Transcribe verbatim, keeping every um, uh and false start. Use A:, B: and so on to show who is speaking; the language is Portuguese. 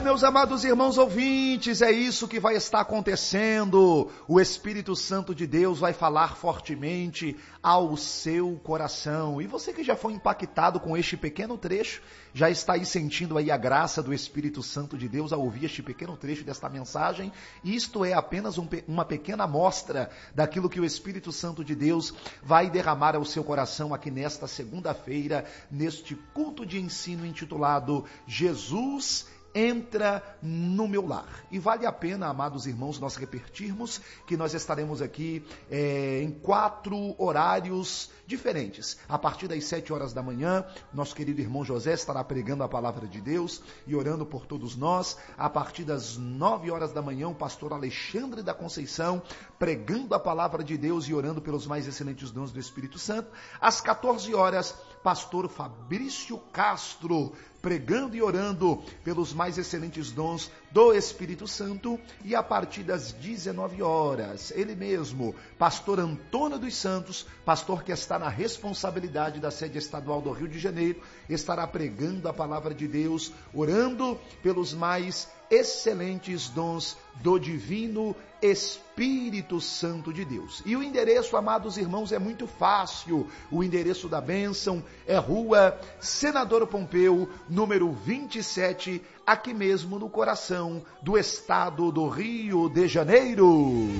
A: Meus amados irmãos ouvintes, é isso que vai estar acontecendo. O Espírito Santo de Deus vai falar fortemente ao seu coração. E você que já foi impactado com este pequeno trecho, já está aí sentindo aí a graça do Espírito Santo de Deus ao ouvir este pequeno trecho desta mensagem. Isto é apenas um, uma pequena amostra daquilo que o Espírito Santo de Deus vai derramar ao seu coração aqui nesta segunda-feira, neste culto de ensino intitulado Jesus Entra no Meu Lar. E vale a pena, amados irmãos, nós repetirmos que nós estaremos aqui é, em quatro horários diferentes. A partir das sete horas da manhã, nosso querido irmão José estará pregando a palavra de Deus e orando por todos nós. A partir das nove horas da manhã, o pastor Alexandre da Conceição pregando a palavra de Deus e orando pelos mais excelentes dons do Espírito Santo. Às quatorze horas, pastor Fabrício Castro pregando e orando pelos mais excelentes dons do Espírito Santo. E a partir das dezenove horas, ele mesmo, pastor Antônio dos Santos, pastor que está na responsabilidade da sede estadual do Rio de Janeiro, estará pregando a palavra de Deus, orando pelos mais excelentes dons do Divino Espírito Santo de Deus. E o endereço, amados irmãos, é muito fácil. O endereço da bênção é Rua Senador Pompeu, número vinte e sete, aqui mesmo no coração do estado do Rio de Janeiro.